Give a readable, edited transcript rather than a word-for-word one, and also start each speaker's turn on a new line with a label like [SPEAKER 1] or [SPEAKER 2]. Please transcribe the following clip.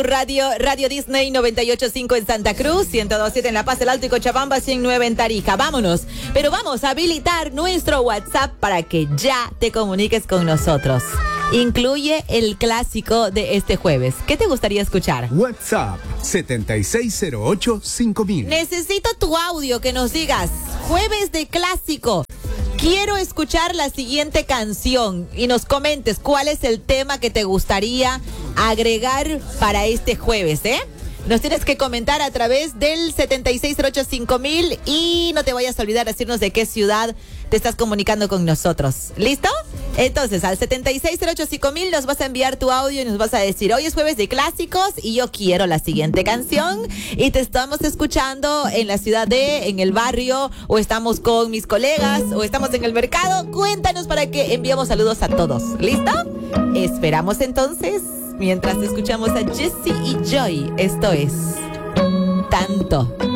[SPEAKER 1] Radio Disney 98.5 en Santa Cruz, 102.7 en La Paz, El Alto y Cochabamba, 109 en Tarija. Vámonos, pero vamos a habilitar nuestro WhatsApp para que ya te comuniques con nosotros. Incluye el clásico de este jueves. ¿Qué te gustaría escuchar?
[SPEAKER 2] WhatsApp 7608-5000.
[SPEAKER 1] Necesito tu audio que nos digas, jueves de clásico. Quiero escuchar la siguiente canción y nos comentes cuál es el tema que te gustaría agregar para este jueves, ¿eh? Nos tienes que comentar a través del 7608-5000 y no te vayas a olvidar decirnos de qué ciudad te estás comunicando con nosotros. ¿Listo? Entonces, al 7608-5000 nos vas a enviar tu audio y nos vas a decir, hoy es jueves de clásicos y yo quiero la siguiente canción y te estamos escuchando en la ciudad en el barrio, o estamos con mis colegas, o estamos en el mercado. Cuéntanos para que enviemos saludos a todos. ¿Listo? Esperamos entonces, mientras escuchamos a Jessie y Joy. Esto es Tanto.